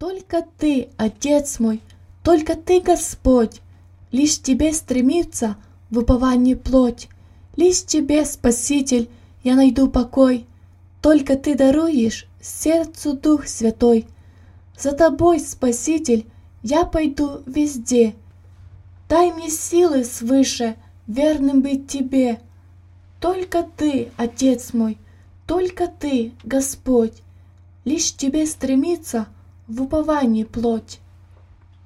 Только Ты, Отец мой, только Ты, Господь, лишь Тебе стремится в уповании плоть, лишь Тебе, Спаситель, я найду покой, только Ты даруешь сердцу Дух Святой. За Тобой, Спаситель, я пойду везде. Дай мне силы свыше верным быть Тебе. Только Ты, Отец мой, только Ты, Господь, лишь Тебе стремится в уповании плоть.